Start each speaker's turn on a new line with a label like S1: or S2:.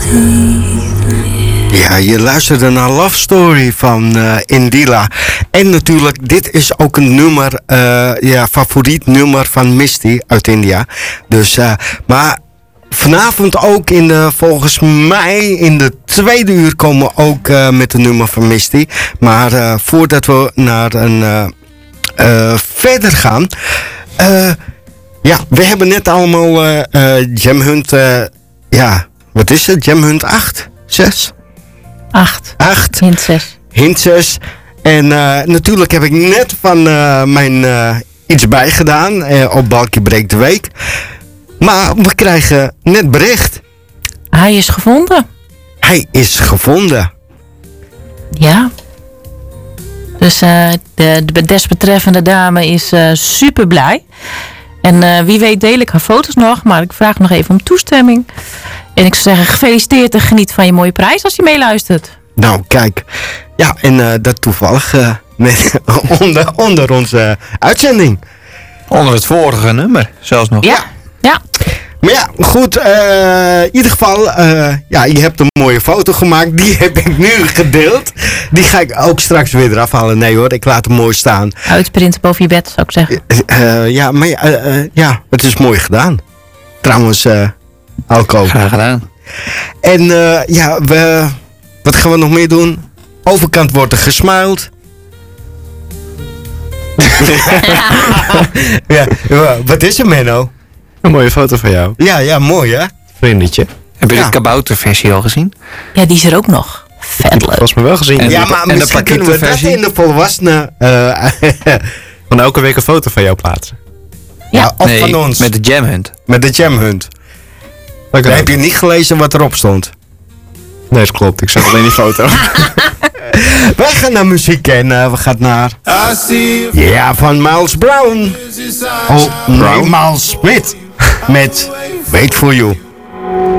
S1: Ja, je luisterde naar Love Story van Indila. En natuurlijk, dit is ook een nummer, favoriet nummer van Misty uit India. Dus, maar vanavond ook volgens mij in de tweede uur komen we ook met een nummer van Misty. Maar voordat we naar een verder gaan. We hebben net allemaal Jam Hunt, wat is het? Jam Hunt 8? 6? 8.
S2: Hint 6.
S1: Hint 6. En natuurlijk heb ik net van mijn iets bijgedaan op Balkje Breekt de Week. Maar we krijgen net bericht.
S2: Hij is gevonden.
S1: Hij is gevonden.
S2: Ja. Dus de desbetreffende dame is super blij. En wie weet deel ik haar foto's nog. Maar ik vraag nog even om toestemming. En ik zou zeggen, gefeliciteerd en geniet van je mooie prijs als je meeluistert.
S1: Nou, kijk. Ja, en dat toevallig onder onze uitzending.
S3: Onder het vorige nummer, zelfs nog.
S2: Ja.
S1: Maar ja, goed. In ieder geval, je hebt een mooie foto gemaakt. Die heb ik nu gedeeld. Die ga ik ook straks weer eraf halen. Nee hoor, ik laat hem mooi staan.
S2: Uitprinten boven je bed, zou ik zeggen.
S1: Het is mooi gedaan. Trouwens, Alco.
S3: Graag gedaan.
S1: En wat gaan we nog meer doen? Overkant wordt er gesmuild. Wat is er, Menno?
S4: Een mooie foto van jou.
S1: Ja, mooi hè?
S4: Vriendetje.
S3: Heb je de kabouterversie al gezien?
S2: Ja, die is er ook nog. Vet leuk.
S4: Volgens mij wel gezien.
S1: Maar misschien kunnen we dat in de volwassenen...
S4: Van elke week een foto van jou plaatsen.
S2: Ja.
S1: Of van ons.
S3: Met de Jam Hunt.
S1: Met de Jam Hunt. Heb je niet gelezen wat erop stond?
S4: Nee, dat klopt. Ik zag alleen die foto.
S1: Wij gaan naar muziek en we gaan naar... Ja, van Miles Brown. Oh, nee, Miles Smith. Met Wait For You.